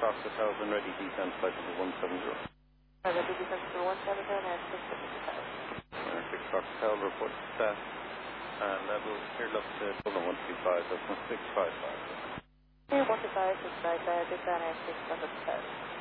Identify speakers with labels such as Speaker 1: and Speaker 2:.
Speaker 1: Fox Hotel, and ready descent flight number 170.
Speaker 2: Ready descent number 170, Air 6
Speaker 1: Fox Hotel, report to staff. Level, clear up to Dublin 125, that's 655.
Speaker 2: Air 125, 655, descent Air 6 Hotel.